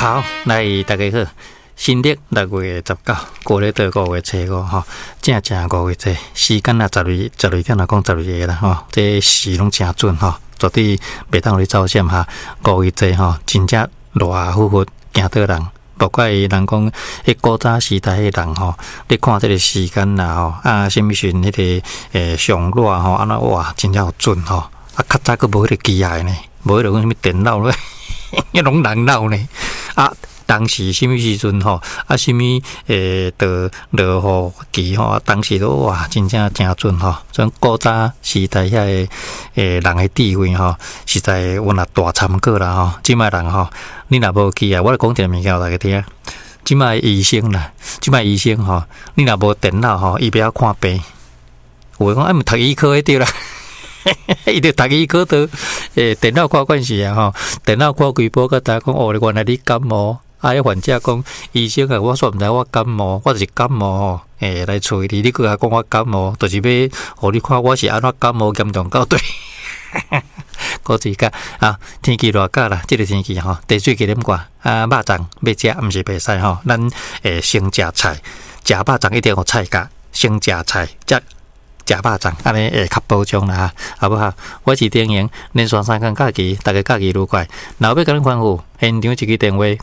好，来大家好，新历6月19，过咧到5月初5吼，正5月初，时间啊12点啊，讲12个啦吼，这时拢真准吼，绝对袂当去走险哈。5月初吼，真正热乎乎，惊到人。包括人讲，迄古早时代迄人吼，你看这个时间啦吼，啊，什么时阵迄个上热吼，安那哇，真正有准吼。啊，较早佫无迄个机械呢，无迄个什么电脑咧，迄拢人脑呢。啊，当时什么时阵吼，啊，什么落雨期吼，当时都哇，真正真准吼。像古早时代遐人的智慧吼，实在有若大参考啦吼。即摆人吼。你若无去啊，我来讲一个物件互大家听。即摆医生啦，即摆医生吼，你若无电脑吼，伊不晓看病。有诶讲，毋读医科迄对啦，伊着读医科都电脑看惯势啊吼，电脑看规波，甲大家讲哦，原来你感冒。啊！迄患者讲，医生啊，我煞毋知我感冒，我就是感冒吼。来找你，你佫讲我感冒，就是要互你看我是安怎感冒严重到对。古时甲啊，天气热甲啦，即个天气吼，茶水加点寡啊，肉粽要食，毋是袂使吼。咱先食菜，食肉粽一定有菜价，先食菜，食肉粽，安尼会较保障啦，好不好？我是丁莹，连续3天假期，大家假期愉快。若要甲咱关乎，现场一支电话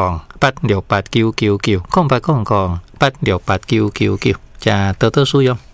：0800868999，0800868999，请多多使用。